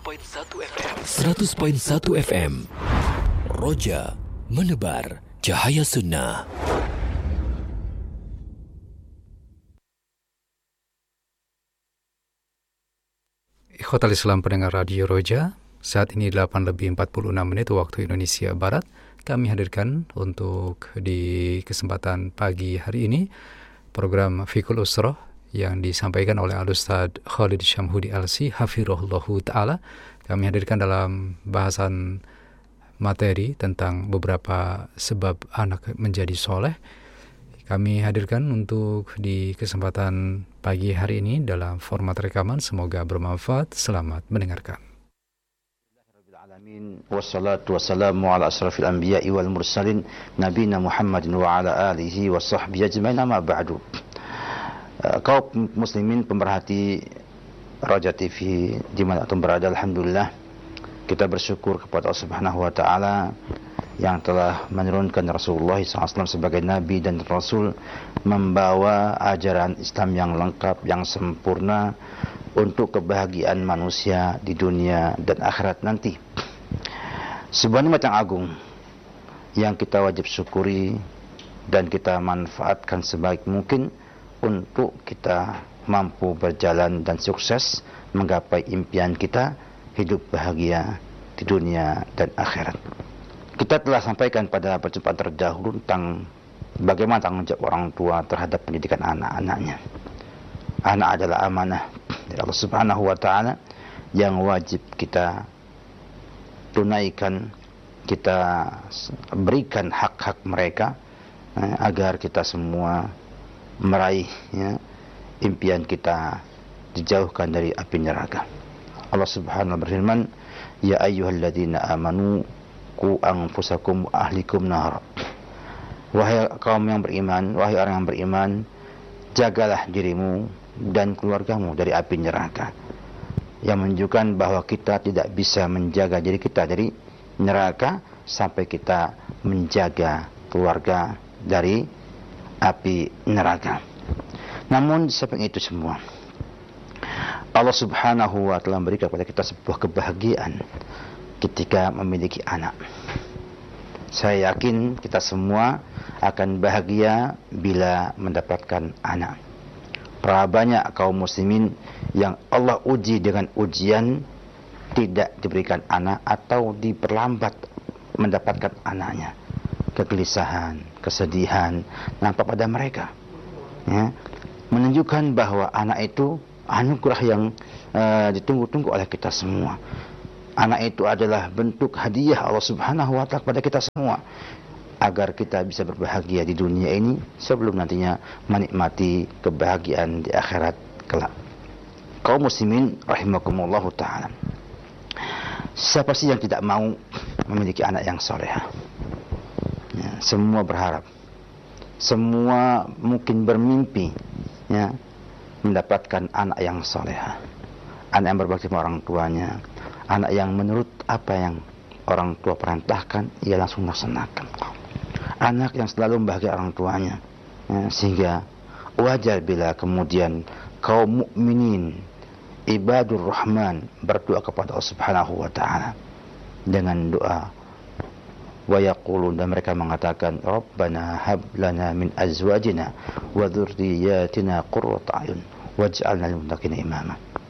100.1 FM. Roja menebar cahaya sunnah. Ikhwatal Islam pendengar Radio Roja, saat ini 8:46 waktu Indonesia Barat. Kami hadirkan untuk di kesempatan pagi hari ini program Fiqhul Usrah yang disampaikan oleh Al-Ustadz Khalid Syamhudi Alsi Hafirullahu Ta'ala. Kami hadirkan dalam bahasan materi tentang beberapa sebab anak menjadi soleh. Kami hadirkan untuk di kesempatan pagi hari ini dalam format rekaman. Semoga bermanfaat. Selamat mendengarkan. Wassalatu wassalamu ala asrafil anbiya'i wal mursalin nabiyina Muhammadin wa ala alihi wa sahbihi ajmain, amma ba'du. Kaum muslimin pemerhati Roja TV dimanapun berada, alhamdulillah kita bersyukur kepada Allah Subhanahu wa Ta'ala yang telah menurunkan Rasulullah SAW sebagai Nabi dan Rasul, membawa ajaran Islam yang lengkap, yang sempurna untuk kebahagiaan manusia di dunia dan akhirat nanti. Sebuah nikmat yang agung yang kita wajib syukuri dan kita manfaatkan sebaik mungkin untuk kita mampu berjalan dan sukses menggapai impian kita hidup bahagia di dunia dan akhirat. Kita telah sampaikan pada perjumpaan terdahulu tentang bagaimana tanggung jawab orang tua terhadap pendidikan anak-anaknya. Anak adalah amanah dari Allah Subhanahu wa Ta'ala yang wajib kita tunaikan, kita berikan hak-hak mereka agar kita semua meraih impian kita dijauhkan dari api neraka. Allah Subhanahu wa berfirman, ya ayyuhalladzina amanu qu anfusakum wa ahlikum nar. Wahai kaum yang beriman, wahai orang yang beriman, jagalah dirimu dan keluargamu dari api neraka. Yang menunjukkan bahwa kita tidak bisa menjaga diri kita dari neraka sampai kita menjaga keluarga dari api neraka. Namun samping itu semua, Allah Subhanahu wa Ta'ala memberikan kepada kita sebuah kebahagiaan ketika memiliki anak. Saya yakin kita semua akan bahagia bila mendapatkan anak. Berapa banyak kaum muslimin yang Allah uji dengan ujian tidak diberikan anak atau diperlambat mendapatkan anaknya. Kegelisahan, kesedihan nampak pada mereka, menunjukkan bahwa anak itu anugerah yang ditunggu-tunggu oleh kita semua. Anak itu adalah bentuk hadiah Allah Subhanahu wa Ta'ala kepada kita semua agar kita bisa berbahagia di dunia ini sebelum nantinya menikmati kebahagiaan di akhirat kelak. Kaum muslimin rahimakumullahu ta'ala, siapa sih yang tidak mau memiliki anak yang solehah? Semua berharap, semua mungkin bermimpi mendapatkan anak yang solehah, anak yang berbakti sama orang tuanya, anak yang menurut apa yang orang tua perintahkan ia langsung laksanakan, anak yang selalu membahagiakan orang tuanya, sehingga wajar bila kemudian kaum mukminin ibadur rahman berdoa kepada Allah Subhanahu wa Ta'ala dengan doa wa yaqulun, dan mereka mengatakan Rabbana hab lana min azwajina wa dzurriyyatina qurrata a'yun waj'alna lil muttaqina imama.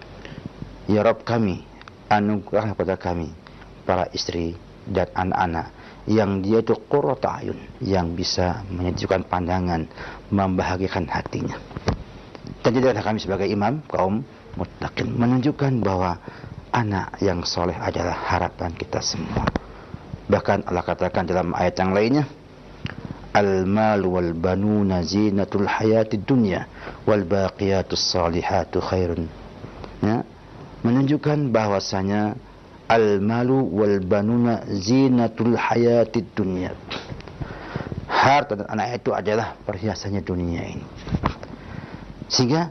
Ya Rabb kami, anugerah kepada kami para istri dan anak-anak yang dia itu qurrata a'yun, yang bisa menyejukkan pandangan, membahagiakan hatinya. Dan jadilah kami sebagai imam kaum muttaqin, menunjukkan bahwa anak yang soleh adalah harapan kita semua. Bahkan Allah katakan dalam ayat yang lainnya, al-mal wal banuna zinatul hayatid dunya wal baqiyatus salihatu khairun. Menunjukkan bahwasanya al-malu wal banuna zinatul hayatid dunya, harta dan anak itu adalah perhiasannya dunia ini. Sehingga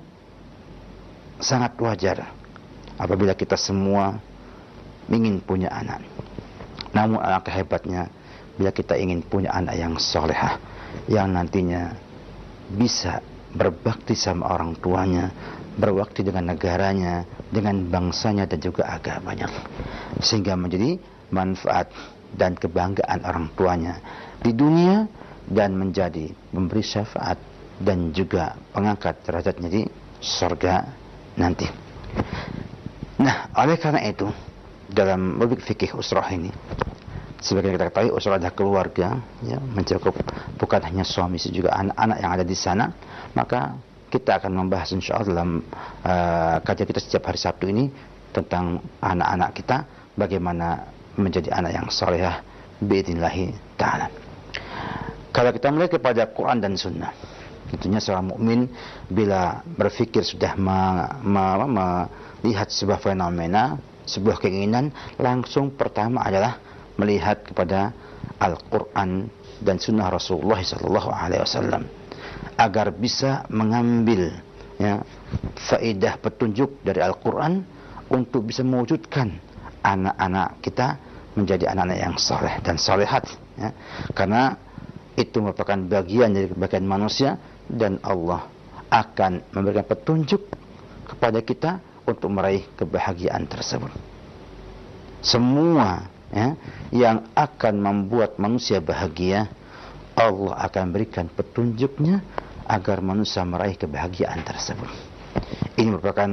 sangat wajar apabila kita semua ingin punya anak. Namun alangkah hebatnya bila kita ingin punya anak yang solehah, yang nantinya bisa berbakti sama orang tuanya, berbakti dengan negaranya, dengan bangsanya dan juga agamanya, sehingga menjadi manfaat dan kebanggaan orang tuanya di dunia dan menjadi memberi syafaat dan juga pengangkat derajatnya di surga nanti. Nah, oleh karena itu dalam logik fikih usrah ini, sebagai kita ketahui usrah adalah keluarga, ya, mencakup bukan hanya suami, juga anak-anak yang ada di sana. Maka kita akan membahas insyaallah dalam kajian kita setiap hari Sabtu ini tentang anak-anak kita, bagaimana menjadi anak yang salehah biidznillah ta'ala. Kalau kita melihat kepada Quran dan Sunnah, tentunya seorang mukmin bila berfikir sudah melihat sebuah fenomena, sebuah keinginan, langsung pertama adalah melihat kepada Al-Quran dan Sunnah Rasulullah SAW, agar bisa mengambil, ya, faedah petunjuk dari Al-Quran untuk bisa mewujudkan anak-anak kita menjadi anak-anak yang saleh dan salehat, ya. Karena itu merupakan bagian dari kebaikan manusia, dan Allah akan memberikan petunjuk kepada kita untuk meraih kebahagiaan tersebut. Semua, ya, yang akan membuat manusia bahagia, Allah akan berikan petunjuknya agar manusia meraih kebahagiaan tersebut. Ini merupakan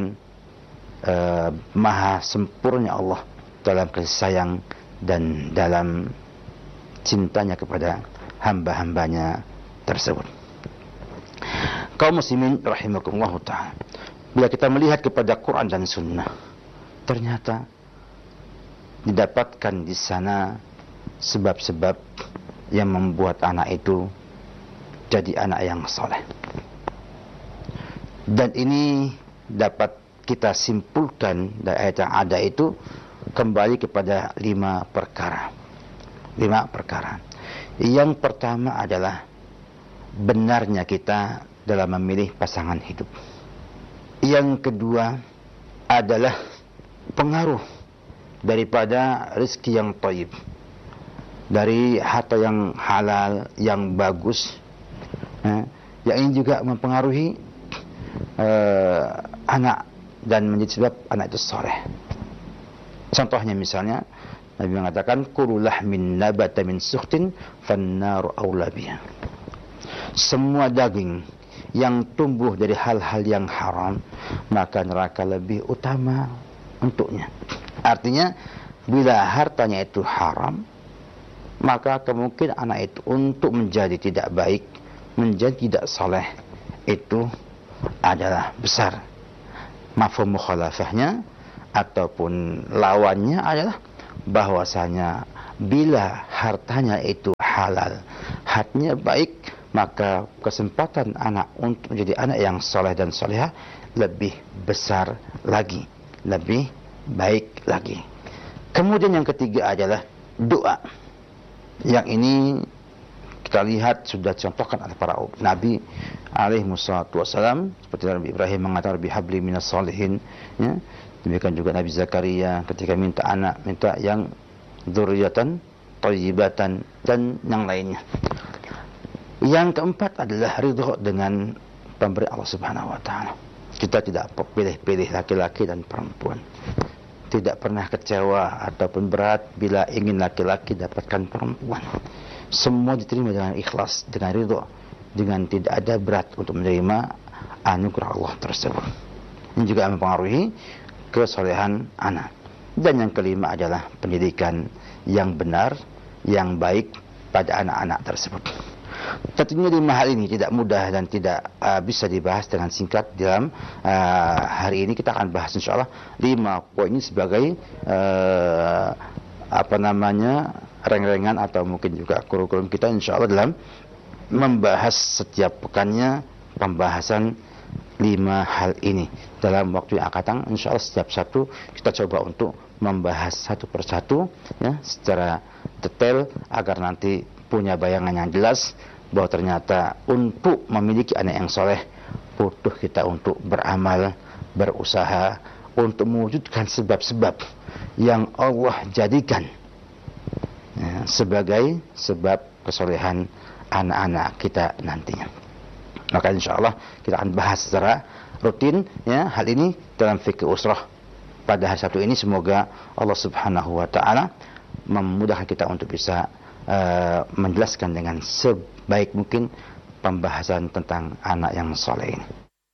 maha sempurna Allah dalam kasih sayang dan dalam cintanya kepada hamba-hambanya tersebut. Kaum muslimin rahimakumullah ta'ala, bila kita melihat kepada Quran dan Sunnah, ternyata didapatkan di sana sebab-sebab yang membuat anak itu jadi anak yang saleh. Dan ini dapat kita simpulkan dari ayat yang ada itu kembali kepada 5 perkara. 5 perkara. Yang pertama adalah benarnya kita dalam memilih pasangan hidup. Yang kedua adalah pengaruh daripada rezeki yang thayyib, dari harta yang halal, yang bagus, yang ini juga mempengaruhi anak dan menjadi sebab anak itu saleh. Contohnya misalnya Nabi mengatakan kullu lahmin nabata min sukhtin fannaru aula biha. Semua daging yang tumbuh dari hal-hal yang haram, maka neraka lebih utama untuknya. Artinya bila hartanya itu haram, maka kemungkinan anak itu untuk menjadi tidak baik, menjadi tidak saleh itu adalah besar. Mafhum mukhalafahnya ataupun lawannya adalah bahwasanya bila hartanya itu halal, hatinya baik, maka kesempatan anak untuk menjadi anak yang saleh dan salehah lebih besar lagi, lebih baik lagi. Kemudian yang ketiga adalah doa. Yang ini kita lihat sudah dicontohkan oleh para nabi alaihi wassalatu wassalam, seperti Nabi Ibrahim mengatakan Rabbi habli minas salihin, ya. Demikian juga Nabi Zakaria ketika minta anak, minta yang dzurriyyatan thayyibatan dan yang lainnya. Yang keempat adalah ridha dengan pemberian Allah Subhanahu wa taala. Kita tidak pilih-pilih laki-laki dan perempuan. Tidak pernah kecewa ataupun berat bila ingin laki-laki dapatkan perempuan. Semua diterima dengan ikhlas, dengan ridha, dengan tidak ada berat untuk menerima anugerah Allah tersebut. Ini juga mempengaruhi kesolehan anak. Dan yang kelima adalah pendidikan yang benar, yang baik pada anak-anak tersebut. Tentunya 5 hal ini tidak mudah dan tidak bisa dibahas dengan singkat dalam hari ini. Kita akan bahas insyaallah 5 poin ini sebagai reng-rengan atau mungkin juga kurikulum kita insyaallah dalam membahas setiap pekannya pembahasan 5 hal ini. Dalam waktu yang akan datang insyaallah setiap Sabtu kita coba untuk membahas satu persatu, ya, secara detail agar nanti punya bayangan yang jelas bahwa ternyata untuk memiliki anak yang soleh butuh kita untuk beramal, berusaha untuk mewujudkan sebab-sebab yang Allah jadikan, ya, sebagai sebab kesolehan anak-anak kita nantinya. Maka insyaallah kita akan bahas secara rutin ya hal ini dalam fikih usrah pada hari Sabtu ini. Semoga Allah Subhanahu wa taala memudahkan kita untuk bisa menjelaskan dengan sebaik mungkin pembahasan tentang anak yang soleh ini.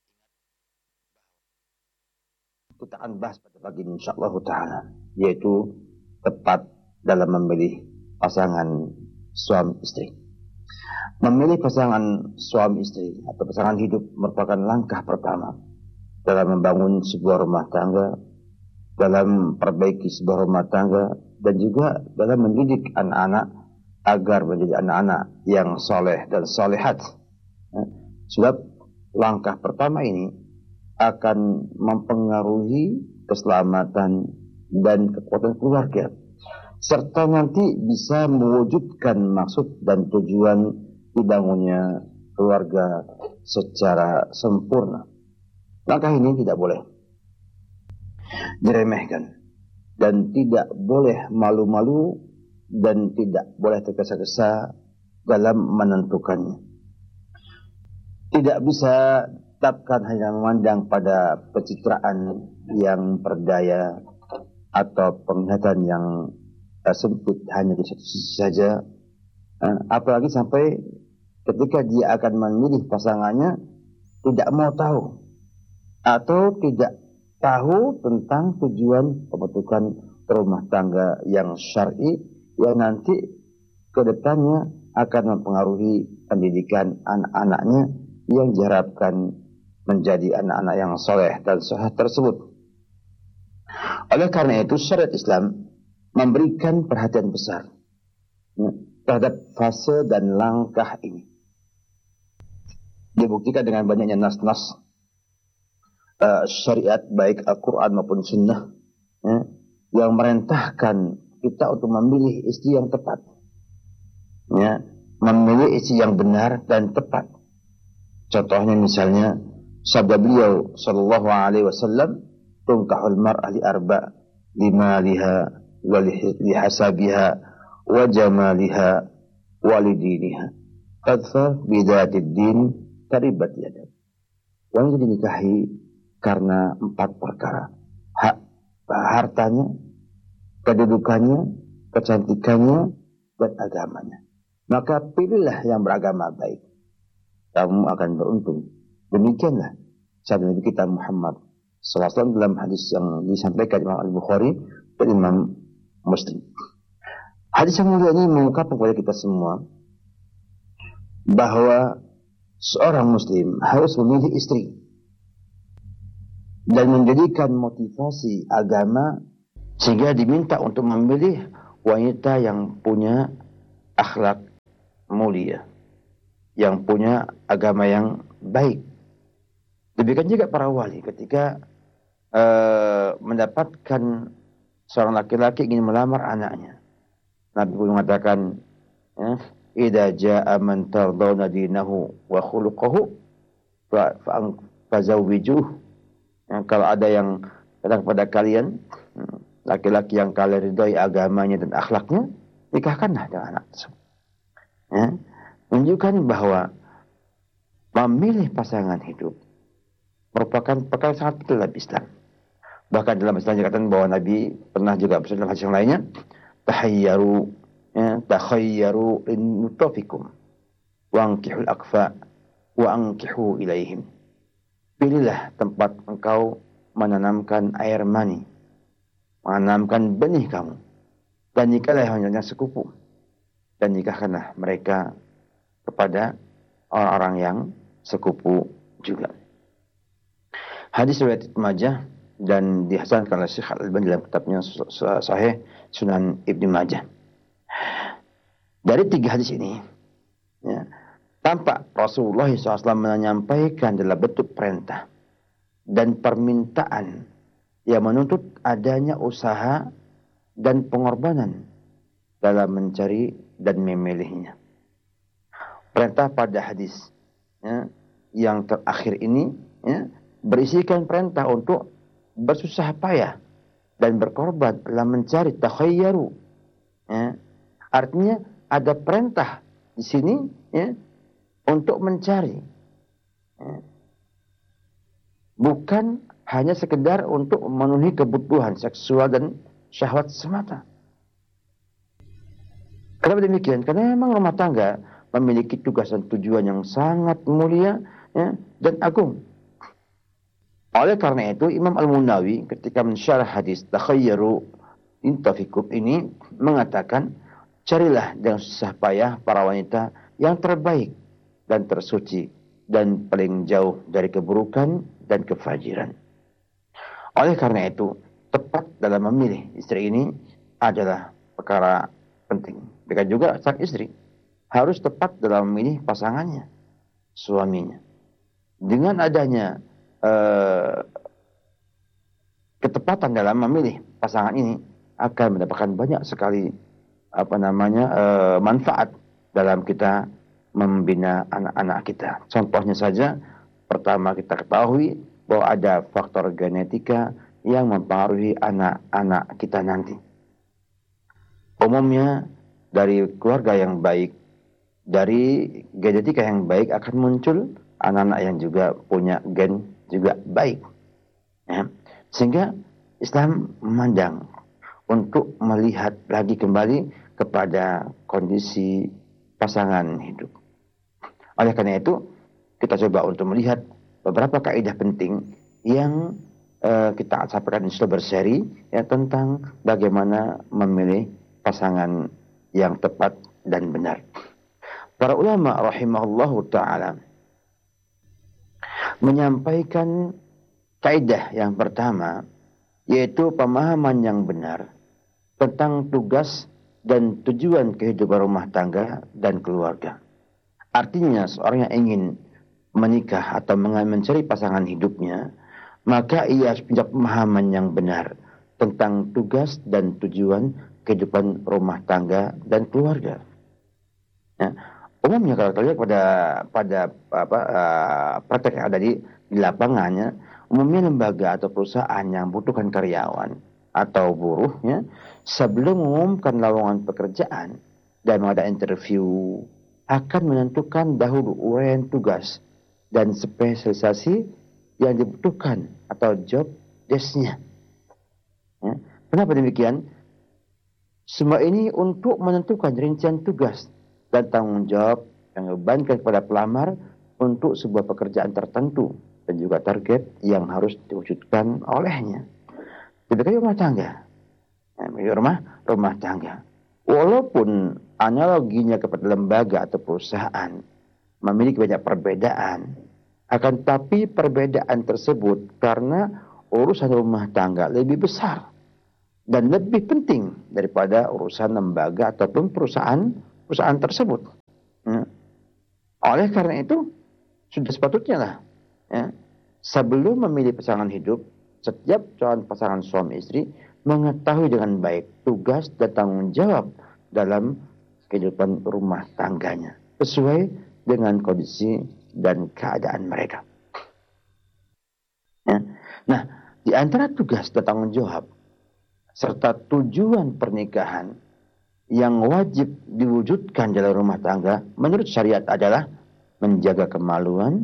Kita akan bahas pada pagi ini insyaallah taala, yaitu tepat dalam memilih pasangan suami istri. Memilih pasangan suami istri atau pasangan hidup merupakan langkah pertama dalam membangun sebuah rumah tangga, dalam perbaiki sebuah rumah tangga, dan juga dalam mendidik anak-anak agar menjadi anak-anak yang soleh dan solehat. Sebab langkah pertama ini akan mempengaruhi keselamatan dan kekuatan keluarga, serta nanti bisa mewujudkan maksud dan tujuan dibangunnya keluarga secara sempurna. Langkah ini tidak boleh diremehkan dan tidak boleh malu-malu dan tidak boleh tergesa-gesa dalam menentukannya. Tidak bisa tetapkan hanya memandang pada pencitraan yang berdaya atau penglihatan yang sempit hanya di satu sisi saja, apalagi sampai ketika dia akan memilih pasangannya tidak mau tahu atau tidak tahu tentang tujuan pembentukan rumah tangga yang syar'i yang nanti ke depannya akan mempengaruhi pendidikan anak-anaknya yang diharapkan menjadi anak-anak yang soleh dan solehat tersebut. Oleh karena itu syariat Islam memberikan perhatian besar terhadap fase dan langkah ini. Dibuktikan dengan banyaknya nas-nas syariat baik Al-Quran maupun Sunnah yang merintahkan kita untuk memilih istri yang tepat, memilih istri yang benar dan tepat. Contohnya misalnya sabda beliau sallallahu alaihi wasallam, tunkahul mar'ah li arba' limaliha wa lihasabiha wa jamaliha wa lidiniha qadfa bidatid din taribat yadak. Wanita dinikahi karena 4 perkara: hak, hartanya, kedudukannya, kecantikannya, dan agamanya. Maka pilihlah yang beragama baik, kamu akan beruntung. Demikianlah sabda Nabi kita Muhammad SAW dalam hadis yang disampaikan Imam Al-Bukhari dan Imam Muslim. Hadis yang mulia ini mengungkapkan kepada kita semua bahwa seorang muslim harus memilih istri dan menjadikan motivasi agama sehingga diminta untuk memilih wanita yang punya akhlak mulia, yang punya agama yang baik. Demikian juga para wali ketika mendapatkan seorang laki-laki ingin melamar anaknya. Nabi pun mengatakan, idza jaa man tardawna dinahu wa khuluquhu fazawwijuh. Kalau ada yang datang kepada kalian, laki-laki yang kalian ridhoi agamanya dan akhlaknya, nikahkanlah dengan anak tersebut. Menunjukkan bahwa memilih pasangan hidup merupakan perkara sangat penting dalam Islam. Bahkan dalam Islam dikatakan bahwa Nabi pernah juga bersabda dalam hadis yang lainnya, takhayyaru in nutafikum wa ankihul akfa wa ankihu ilaihim. Pilihlah tempat engkau menanamkan air mani, menanamkan benih kamu, dan nikahlah hanya sekupu, dan nikahkanlah mereka kepada orang-orang yang sekupu juga. Hadis riwayat Majah dan dihasankan oleh Syekh Al-Albani dalam kitabnya Sahih Sunan Ibnu Majah. Dari 3 hadis ini, tampak Rasulullah SAW menyampaikan dalam bentuk perintah dan permintaan yang menuntut adanya usaha dan pengorbanan dalam mencari dan memilihnya. Perintah pada hadis yang terakhir ini berisikan perintah untuk bersusah payah dan berkorban dalam mencari takhayyaru. Artinya ada perintah di sini untuk mencari Bukan hanya sekedar untuk memenuhi kebutuhan seksual dan syahwat semata. Kenapa demikian? Karena memang rumah tangga memiliki tugas dan tujuan yang sangat mulia, ya, dan agung. Oleh karena itu, Imam Al-Munawi ketika mensyarah hadis takhayyaru intafikum ini mengatakan, carilah dengan susah payah para wanita yang terbaik dan tersuci dan paling jauh dari keburukan dan kefajiran. Oleh karena itu, tepat dalam memilih istri ini adalah perkara penting. Demikian juga sang istri harus tepat dalam memilih pasangannya, suaminya. Dengan adanya ketepatan dalam memilih pasangan ini akan mendapatkan banyak sekali manfaat dalam kita membina anak-anak kita. Contohnya saja, pertama kita ketahui bahwa ada faktor genetika yang mempengaruhi anak-anak kita nanti. Umumnya dari keluarga yang baik, dari genetika yang baik akan muncul anak-anak yang juga punya gen juga baik. Ya. Sehingga Islam memandang untuk melihat lagi kembali kepada kondisi pasangan hidup. Oleh karena itu, kita coba untuk melihat beberapa kaidah penting yang kita sampaikan secara berseri, ya, tentang bagaimana memilih pasangan yang tepat dan benar. Para ulama rahimahullahu ta'ala menyampaikan kaidah yang pertama, yaitu pemahaman yang benar tentang tugas dan tujuan kehidupan rumah tangga dan keluarga. Artinya, seorang yang ingin menikah atau mencari pasangan hidupnya, maka ia harus punya pemahaman yang benar tentang tugas dan tujuan kehidupan rumah tangga dan keluarga. Ya. Umumnya kalau kita lihat pada praktek yang ada di lapangannya, umumnya lembaga atau perusahaan yang membutuhkan karyawan atau buruhnya, sebelum mengumumkan lowongan pekerjaan dan mengadakan interview, akan menentukan dahulu uraian tugas dan spesialisasi yang dibutuhkan atau job desk-nya. Ya. Kenapa demikian? Semua ini untuk menentukan rincian tugas dan tanggung jawab yang dibebankan kepada pelamar untuk sebuah pekerjaan tertentu dan juga target yang harus diwujudkan olehnya. Demikian rumah tangga. Rumah tangga. Walaupun analoginya kepada lembaga atau perusahaan memiliki banyak perbedaan, akan tapi perbedaan tersebut karena urusan rumah tangga lebih besar dan lebih penting daripada urusan lembaga ataupun perusahaan tersebut. Ya. Oleh karena itu, sudah sepatutnya lah, ya, sebelum memilih pasangan hidup, setiap calon pasangan suami istri mengetahui dengan baik tugas dan tanggung jawab dalam kehidupan rumah tangganya, sesuai dengan kondisi dan keadaan mereka. Ya. Nah, di antara tugas dan tanggung jawab serta tujuan pernikahan yang wajib diwujudkan dalam rumah tangga menurut syariat adalah menjaga kemaluan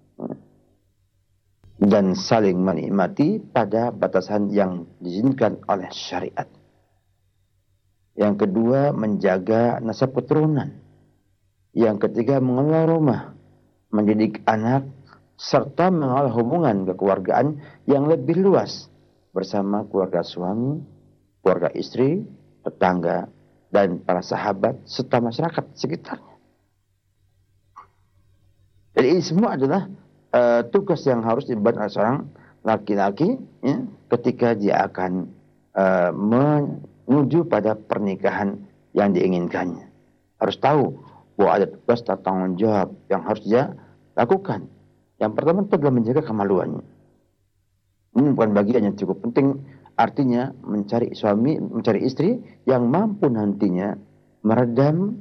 dan saling menikmati pada batasan yang diizinkan oleh syariat. Yang kedua, menjaga nasab keturunan. Yang ketiga, mengelola rumah, mendidik anak, serta mengelola hubungan kekeluargaan yang lebih luas bersama keluarga suami, keluarga istri, tetangga, dan para sahabat serta masyarakat sekitarnya. Jadi ini semua adalah tugas yang harus diemban oleh seorang laki-laki, ya, ketika dia akan menuju pada pernikahan yang diinginkannya. Harus tahu bahwa ada tugas dan tanggung jawab yang harus dia lakukan. Yang pertama itu adalah menjaga kemaluannya. Ini bukan bagian yang cukup penting. Artinya mencari istri yang mampu nantinya meredam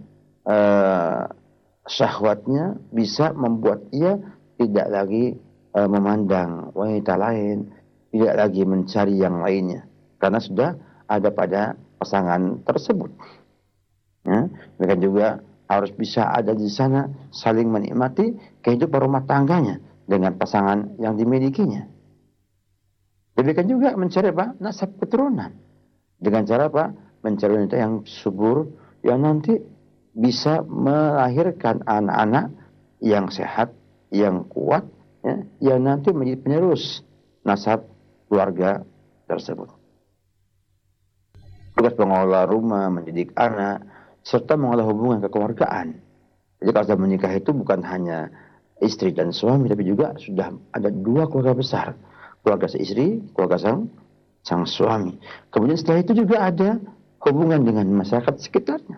syahwatnya, bisa membuat ia tidak lagi memandang wanita lain, tidak lagi mencari yang lainnya, karena sudah ada pada pasangan tersebut. Ya, mereka juga harus bisa ada di sana saling menikmati kehidupan rumah tangganya dengan pasangan yang dimilikinya. Demikian juga mencari apa? Nasab keturunan. Dengan cara apa? Mencari wanita yang subur, yang nanti bisa melahirkan anak-anak yang sehat, yang kuat, ya, yang nanti menjadi penerus nasab keluarga tersebut. Tugas pengelola rumah, mendidik anak, serta mengelola hubungan kekeluargaan. Jadi kalau sudah menikah itu bukan hanya istri dan suami, tapi juga sudah ada dua keluarga besar. Keluarga seistri, keluarga sang suami. Kemudian setelah itu juga ada hubungan dengan masyarakat sekitarnya.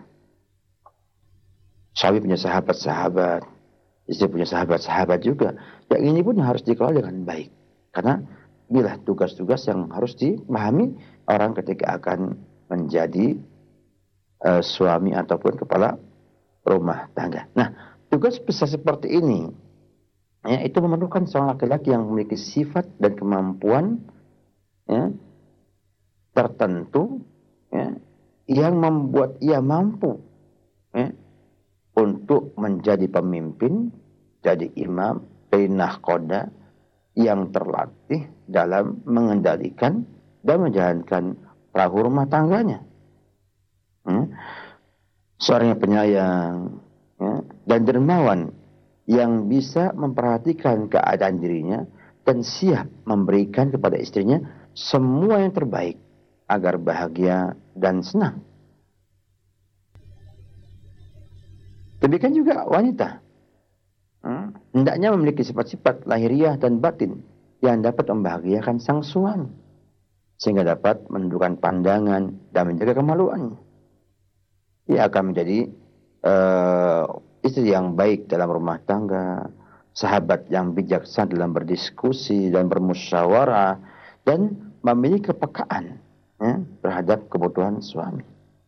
Suami punya sahabat-sahabat, istri punya sahabat-sahabat juga. Yang ini pun harus dikelola dengan baik. Karena inilah tugas-tugas yang harus dipahami orang ketika akan menjadi suami ataupun kepala rumah tangga. Nah, tugas besar seperti ini, ya, itu memerlukan seorang laki-laki yang memiliki sifat dan kemampuan, ya, tertentu, ya, yang membuat ia mampu, ya, untuk menjadi pemimpin, jadi imam, jadi nahkoda yang terlatih dalam mengendalikan dan menjalankan perahu rumah tangganya. Seorang yang penyayang, ya, dan dermawan yang bisa memperhatikan keadaan dirinya dan siap memberikan kepada istrinya semua yang terbaik agar bahagia dan senang. Demikian juga wanita. Hendaknya memiliki sifat-sifat lahiriah dan batin yang dapat membahagiakan sang suami, sehingga dapat menundukkan pandangan dan menjaga kemaluannya. Ia akan menjadi istri yang baik dalam rumah tangga, sahabat yang bijaksana dalam berdiskusi dan bermusyawarah, dan memiliki kepekaan, ya, terhadap kebutuhan suami.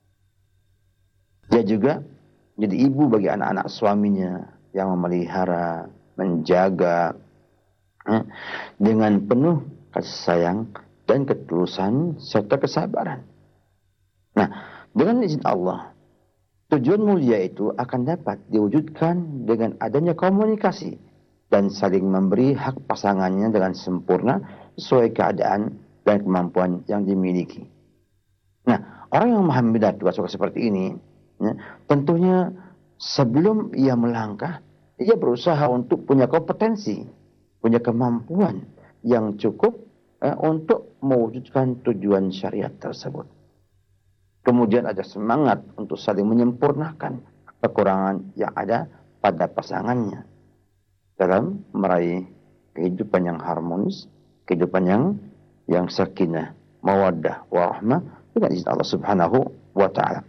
Dia juga jadi ibu bagi anak-anak suaminya yang memelihara, menjaga, ya, dengan penuh kasih sayang dan ketulusan serta kesabaran. Nah, dengan izin Allah, tujuan mulia itu akan dapat diwujudkan dengan adanya komunikasi dan saling memberi hak pasangannya dengan sempurna sesuai keadaan dan kemampuan yang dimiliki. Nah, orang yang memahami tugas-tugas seperti ini, ya, tentunya sebelum ia melangkah, ia berusaha untuk punya kompetensi, punya kemampuan yang cukup untuk mewujudkan tujuan syariat tersebut. Kemudian ada semangat untuk saling menyempurnakan kekurangan yang ada pada pasangannya dalam meraih kehidupan yang harmonis, kehidupan yang sakinah, mawaddah, warahmah dengan izin Allah Subhanahu wa taala.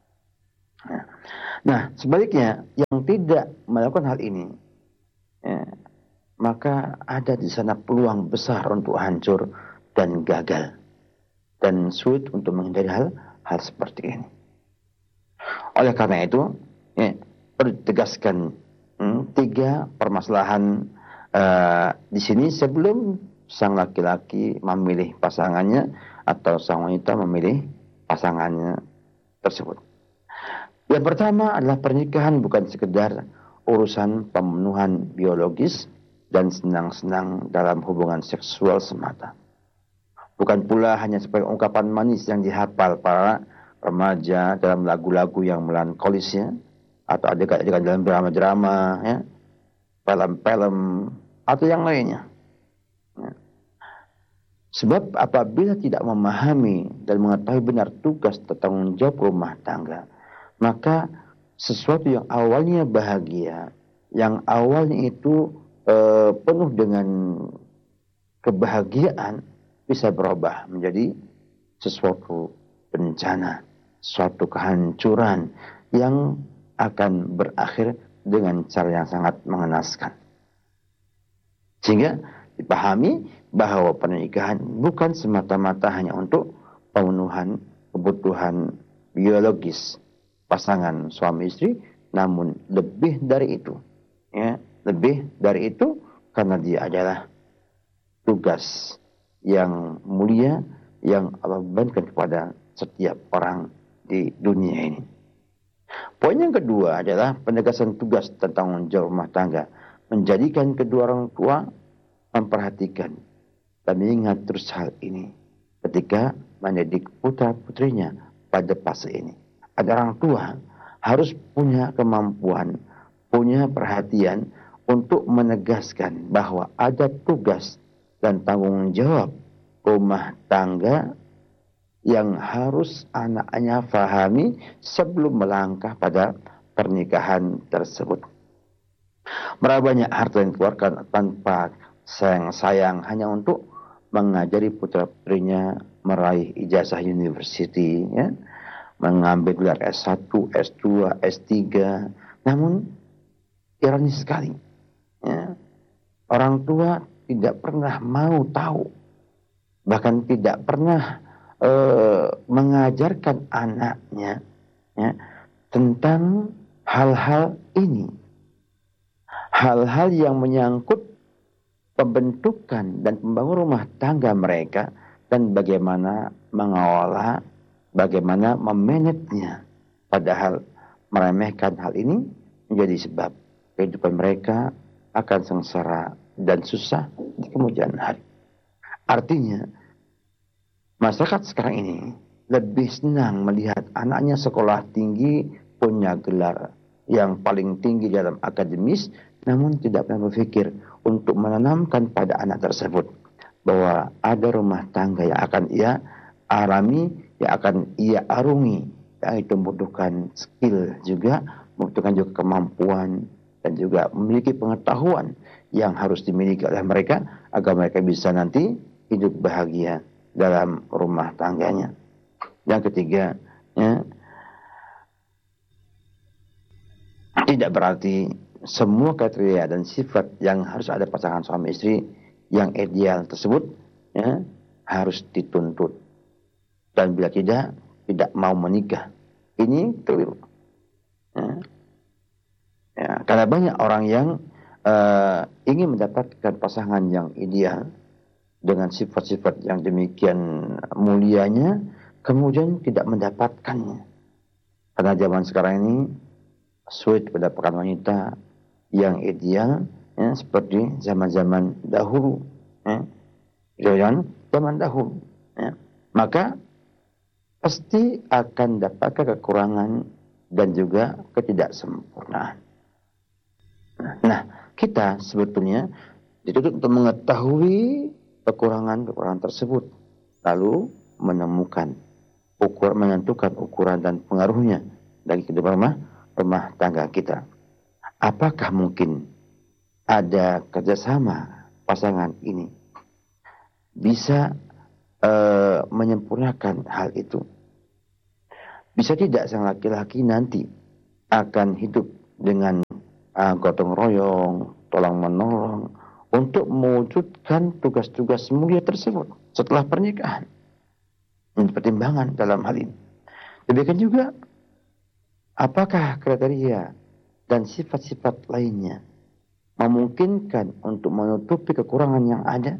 Nah, sebaliknya yang tidak melakukan hal ini, ya, maka ada di sana peluang besar untuk hancur dan gagal dan sulit untuk menghindari hal seperti ini. Oleh karena itu, ya, perlu ditegaskan 3 permasalahan di sini sebelum sang laki-laki memilih pasangannya atau sang wanita memilih pasangannya tersebut. Yang pertama adalah pernikahan bukan sekedar urusan pemenuhan biologis dan senang-senang dalam hubungan seksual semata. Bukan pula hanya sebagai ungkapan manis yang dihafal para remaja dalam lagu-lagu yang melankolis, ya, atau adegan-adegan dalam drama-drama, ya, film-film atau yang lainnya. Ya. Sebab apabila tidak memahami dan mengetahui benar tugas dan tanggung jawab rumah tangga, maka sesuatu yang awalnya bahagia, yang awalnya itu penuh dengan kebahagiaan, bisa berubah menjadi sesuatu bencana, suatu kehancuran yang akan berakhir dengan cara yang sangat mengenaskan. Sehingga dipahami bahwa pernikahan bukan semata-mata hanya untuk pemenuhan kebutuhan biologis pasangan suami istri, namun lebih dari itu, ya, lebih dari itu karena dia adalah tugas yang mulia yang Allah bebankan kepada setiap orang di dunia ini. Poin yang kedua adalah penegasan tugas tentang tanggung jawab rumah tangga menjadikan kedua orang tua memperhatikan dan mengingat terus hal ini ketika mendidik putra-putrinya pada fase ini. Ada orang tua harus punya kemampuan, punya perhatian untuk menegaskan bahwa ada tugas dan tanggung jawab rumah tangga yang harus anaknya fahami sebelum melangkah pada pernikahan tersebut. Berapa banyak harta yang dikeluarkan tanpa sayang hanya untuk mengajari putra-putrinya meraih ijazah university, ya, mengambil gelar S1, S2, S3. Namun ironi sekali, ya, orang tua tidak pernah mau tahu, bahkan tidak pernah mengajarkan anaknya, ya, tentang hal-hal ini. Hal-hal yang menyangkut pembentukan dan pembangunan rumah tangga mereka dan bagaimana mengelola, bagaimana memanagenya. Padahal meremehkan hal ini menjadi sebab kehidupan mereka akan sengsara dan susah di kemudian hari. Artinya, masyarakat sekarang ini lebih senang melihat anaknya sekolah tinggi, punya gelar yang paling tinggi dalam akademis, namun tidak pernah berpikir untuk menanamkan pada anak tersebut bahwa ada rumah tangga yang akan ia alami, yang akan ia arungi, yang itu membutuhkan skill juga, membutuhkan juga kemampuan, dan juga memiliki pengetahuan yang harus dimiliki oleh mereka agar mereka bisa nanti hidup bahagia dalam rumah tangganya. Yang ketiga, ya, tidak berarti semua kriteria dan sifat yang harus ada pasangan suami istri yang ideal tersebut, ya, harus dituntut. Dan bila tidak mau menikah. Ini keliru. Ya. Ya, karena banyak orang yang ingin mendapatkan pasangan yang ideal dengan sifat-sifat yang demikian mulianya, kemudian tidak mendapatkannya. Karena zaman sekarang ini sulit mendapatkan wanita yang ideal, ya, seperti zaman-zaman dahulu, ya. Zaman dahulu, ya. Maka pasti akan dapatkan kekurangan dan juga ketidaksempurnaan. Nah, kita sebetulnya dituntut untuk mengetahui kekurangan-kekurangan tersebut, lalu menentukan ukuran dan pengaruhnya bagi kehidupan rumah tangga kita. Apakah mungkin ada kerjasama pasangan ini bisa menyempurnakan hal itu? Bisa tidak sang laki-laki nanti akan hidup dengan gotong royong, tolong menolong untuk mewujudkan tugas-tugas mulia tersebut setelah pernikahan? Ini pertimbangan dalam hal ini. Demikian juga, apakah kriteria dan sifat-sifat lainnya memungkinkan untuk menutupi kekurangan yang ada,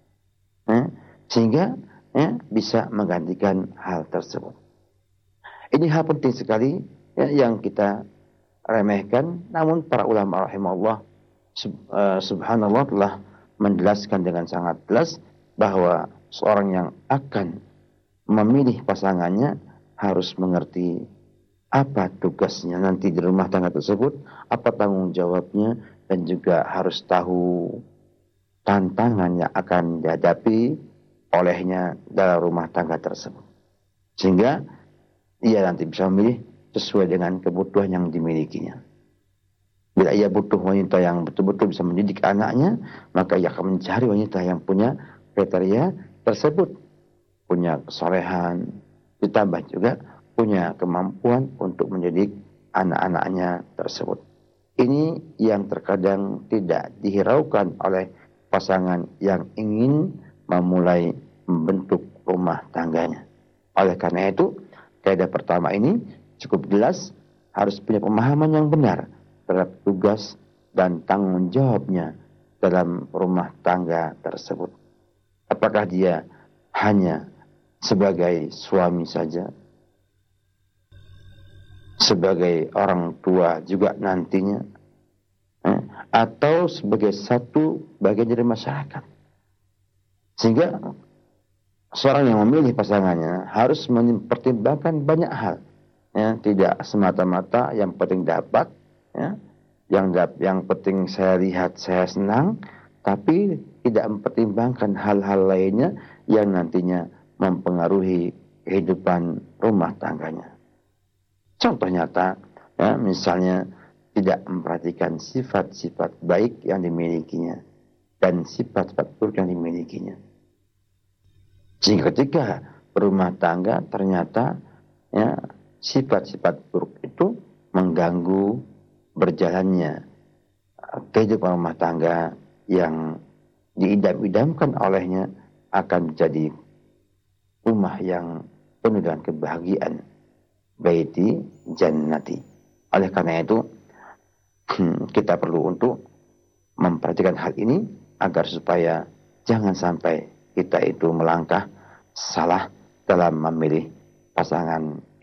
sehingga bisa menggantikan hal tersebut. Ini hal penting sekali, ya, yang kita remehkan, namun para ulama rahimahullah subhanallah telah menjelaskan dengan sangat jelas bahwa seorang yang akan memilih pasangannya harus mengerti apa tugasnya nanti di rumah tangga tersebut, apa tanggung jawabnya, dan juga harus tahu tantangan yang akan dihadapi olehnya dalam rumah tangga tersebut. Sehingga ia nanti bisa memilih sesuai dengan kebutuhan yang dimilikinya. Bila ia butuh wanita yang betul-betul bisa mendidik anaknya, maka ia akan mencari wanita yang punya kriteria tersebut. Punya kesolehan, ditambah juga punya kemampuan untuk mendidik anak-anaknya tersebut. Ini yang terkadang tidak dihiraukan oleh pasangan yang ingin memulai membentuk rumah tangganya. Oleh karena itu, kaidah pertama ini cukup jelas, harus punya pemahaman yang benar terhadap tugas dan tanggung jawabnya dalam rumah tangga tersebut. Apakah dia hanya sebagai suami saja, sebagai orang tua juga nantinya, atau sebagai satu bagian dari masyarakat. Sehingga seorang yang memilih pasangannya harus mempertimbangkan banyak hal. Ya, tidak semata-mata yang penting dapat, ya, yang penting saya lihat saya senang, tapi tidak mempertimbangkan hal-hal lainnya yang nantinya mempengaruhi kehidupan rumah tangganya. Contoh nyata, ya, misalnya tidak memperhatikan sifat-sifat baik yang dimilikinya dan sifat-sifat buruk yang dimilikinya. Sehingga ketika berumah tangga ternyata, ya, sifat-sifat buruk itu mengganggu berjalannya kehidupan rumah tangga yang diidam-idamkan olehnya akan menjadi rumah yang penuh dengan kebahagiaan. Baiti jannati. Oleh karena itu, kita perlu untuk memperhatikan hal ini agar supaya jangan sampai kita itu melangkah salah dalam memilih pasangan